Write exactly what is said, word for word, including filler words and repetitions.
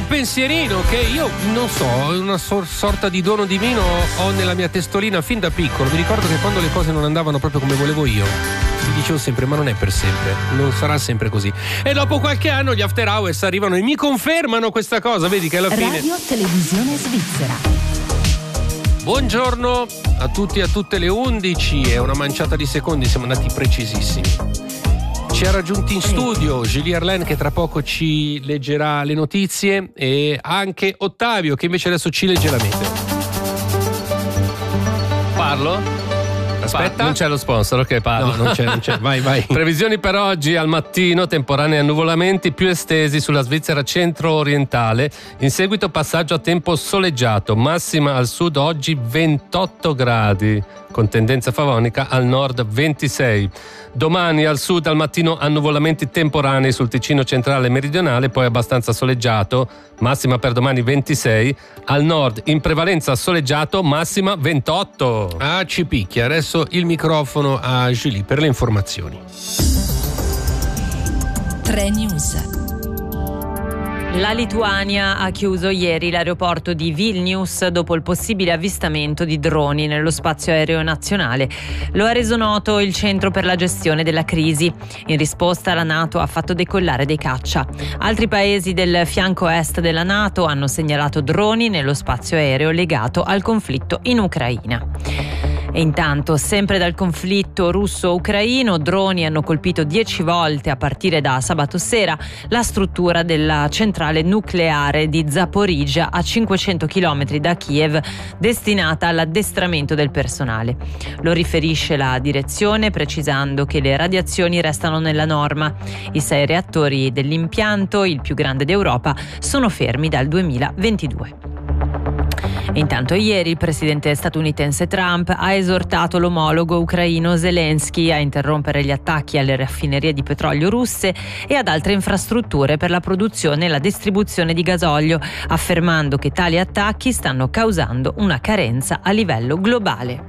pensierino che io non so, una sor- sorta di dono divino ho nella mia testolina fin da piccolo. Mi ricordo che quando le cose non andavano proprio come volevo io, mi dicevo sempre: ma non è per sempre, non sarà sempre così. E dopo qualche anno gli After Hours arrivano e mi confermano questa cosa. Vedi che alla fine Radio Televisione Svizzera. Buongiorno a tutti e a tutte, le undici e una manciata di secondi, siamo andati precisissimi. Ci ha raggiunti in studio Julie Arlen, che tra poco ci leggerà le notizie, e anche Ottavio, che invece adesso ci legge la meteo. Parlo? Aspetta, non c'è lo sponsor, ok, parlo. No, non c'è, non c'è, vai, vai. Previsioni per oggi: al mattino temporanei annuvolamenti più estesi sulla Svizzera centro-orientale, in seguito passaggio a tempo soleggiato, massima al sud oggi ventotto gradi, con tendenza favonica, al nord ventisei. Domani al sud al mattino annuvolamenti temporanei sul Ticino centrale e meridionale, poi abbastanza soleggiato, massima per domani ventisei, al nord in prevalenza soleggiato, massima ventotto. Ah, ci picchia. Adesso il microfono a Julie per le informazioni. tre News. La Lituania ha chiuso ieri l'aeroporto di Vilnius dopo il possibile avvistamento di droni nello spazio aereo nazionale. Lo ha reso noto il Centro per la gestione della crisi. In risposta la NATO ha fatto decollare dei caccia. Altri paesi del fianco est della NATO hanno segnalato droni nello spazio aereo legato al conflitto in Ucraina. E intanto, sempre dal conflitto russo-ucraino, droni hanno colpito dieci volte a partire da sabato sera la struttura della centrale nucleare di Zaporizhzhia, a cinquecento chilometri da Kiev, destinata all'addestramento del personale. Lo riferisce la direzione, precisando che le radiazioni restano nella norma. I sei reattori dell'impianto, il più grande d'Europa, sono fermi dal duemilaventidue. E intanto ieri il presidente statunitense Trump ha esortato l'omologo ucraino Zelensky a interrompere gli attacchi alle raffinerie di petrolio russe e ad altre infrastrutture per la produzione e la distribuzione di gasolio, affermando che tali attacchi stanno causando una carenza a livello globale.